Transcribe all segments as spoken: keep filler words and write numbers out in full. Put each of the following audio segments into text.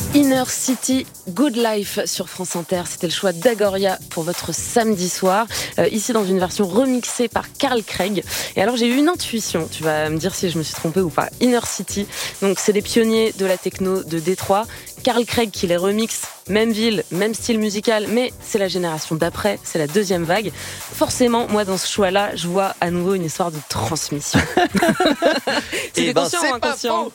Inner City, Good Life sur France Inter. C'était le choix d'Agoria pour votre samedi soir. Euh, ici dans une version remixée par Carl Craig. Et alors j'ai eu une intuition, tu vas me dire si je me suis trompée ou pas. Inner City, donc c'est des pionniers de la techno de Détroit. Carl Craig qui les remixe, même ville, même style musical, mais c'est la génération d'après, c'est la deuxième vague. Forcément, moi dans ce choix-là, je vois à nouveau une histoire de transmission. C'était ben, conscient c'est ou inconscient?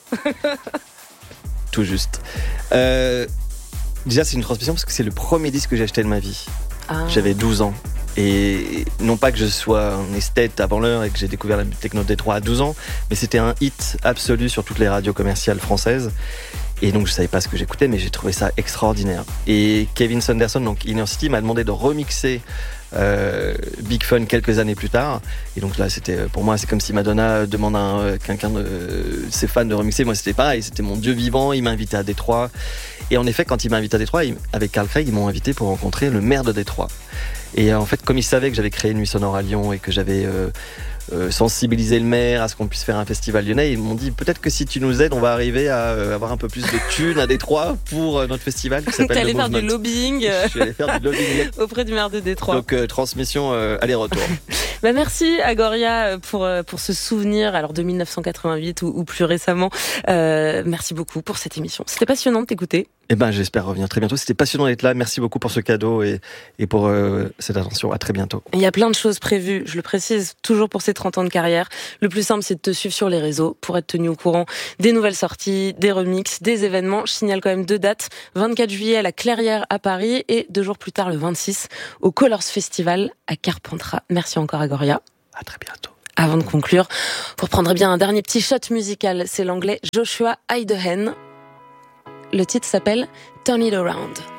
Tout juste. Euh, déjà, c'est une transmission parce que c'est le premier disque que j'ai acheté de ma vie. Ah. J'avais douze ans. Et non pas que je sois un esthète avant l'heure et que j'ai découvert la techno de Détroit à douze ans, mais c'était un hit absolu sur toutes les radios commerciales françaises. Et donc je savais pas ce que j'écoutais, mais j'ai trouvé ça extraordinaire. Et Kevin Saunderson, donc Inner City, m'a demandé de remixer euh, Big Fun quelques années plus tard. Et donc là, c'était pour moi, c'est comme si Madonna demande à un, quelqu'un de ses fans de remixer. Moi, c'était pareil, c'était mon dieu vivant. Il m'a invité à Détroit. Et en effet, quand il m'a invité à Détroit, il, avec Carl Craig, ils m'ont invité pour rencontrer le maire de Détroit. Et en fait, comme ils savaient que j'avais créé une nuit sonore à Lyon et que j'avais euh, euh, sensibilisé le maire à ce qu'on puisse faire un festival lyonnais, ils m'ont dit peut-être que si tu nous aides, on va arriver à euh, avoir un peu plus de thunes à Détroit pour euh, notre festival qui s'appelle T'allais le faire Movement. du lobbying, Je suis allé faire du lobbying auprès du maire de Détroit. Donc euh, transmission euh, aller-retour. Bah merci Agoria pour pour ce souvenir, alors de dix-neuf cent quatre-vingt-huit ou, ou plus récemment. Euh, merci beaucoup pour cette émission. C'était passionnant de t'écouter. Eh ben, j'espère revenir très bientôt. C'était passionnant d'être là. Merci beaucoup pour ce cadeau et, et pour euh, cette attention. À très bientôt. Il y a plein de choses prévues, je le précise, toujours pour ces trente ans de carrière. Le plus simple, c'est de te suivre sur les réseaux pour être tenu au courant des nouvelles sorties, des remixes, des événements. Je signale quand même deux dates. vingt-quatre juillet à la Clairière à Paris et deux jours plus tard, le vingt-six, au Colors Festival à Carpentras. Merci encore Agoria. À très bientôt. Avant de conclure, vous reprendrez bien un dernier petit shot musical. C'est l'anglais Joshua Haydehen. Le titre s'appelle Turn It Around.